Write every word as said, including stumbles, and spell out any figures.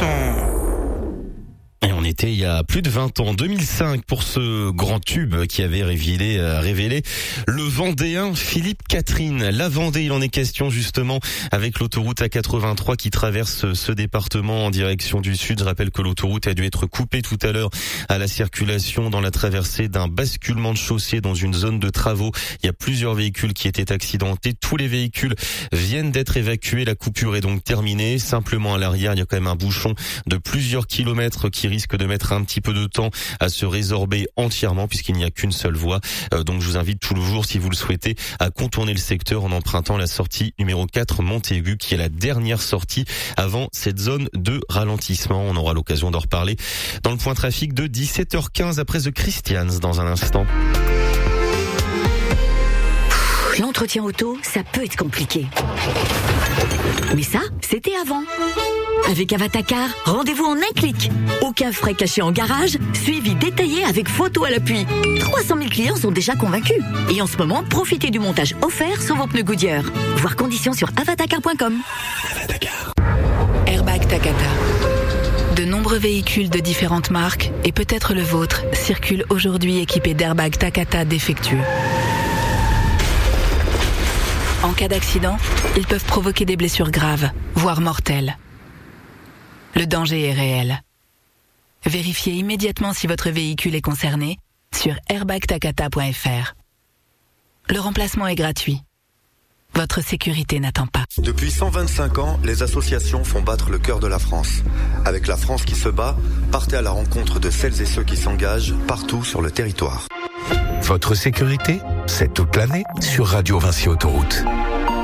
chanson. Et on était il y a plus de vingt ans, deux mille cinq, pour ce grand tube qui avait révélé, euh, révélé le Vendéen Philippe Catherine. La Vendée, il en est question justement avec l'autoroute A quatre-vingt-trois qui traverse ce département en direction du sud. Je rappelle que l'autoroute a dû être coupée tout à l'heure à la circulation dans la traversée d'un basculement de chaussée dans une zone de travaux. Il y a plusieurs véhicules qui étaient accidentés. Tous les véhicules viennent d'être évacués. La coupure est donc terminée. Simplement à l'arrière, il y a quand même un bouchon de plusieurs kilomètres qui risque de mettre un petit peu de temps à se résorber entièrement puisqu'il n'y a qu'une seule voie. Euh, donc je vous invite toujours, si vous le souhaitez, à contourner le secteur en empruntant la sortie numéro quatre Montaigu qui est la dernière sortie avant cette zone de ralentissement. On aura l'occasion d'en reparler dans le point trafic de dix-sept heures quinze après The Christians dans un instant. L'entretien auto, ça peut être compliqué. Mais ça, c'était avant. Avec Avatacar, rendez-vous en un clic. Aucun frais cachés en garage, suivi détaillé avec photo à l'appui. trois cent mille clients sont déjà convaincus. Et en ce moment, profitez du montage offert sur vos pneus Goodyear. Voir conditions sur avatacar point com. Avatacar. Airbag Takata. De nombreux véhicules de différentes marques, et peut-être le vôtre, circulent aujourd'hui équipés d'airbags Takata défectueux. En cas d'accident, ils peuvent provoquer des blessures graves, voire mortelles. Le danger est réel. Vérifiez immédiatement si votre véhicule est concerné sur airbag takata point f r. Le remplacement est gratuit. Votre sécurité n'attend pas. Depuis cent vingt-cinq ans, les associations font battre le cœur de la France. Avec la France qui se bat, partez à la rencontre de celles et ceux qui s'engagent partout sur le territoire. Votre sécurité, c'est toute l'année sur Radio Vinci Autoroute.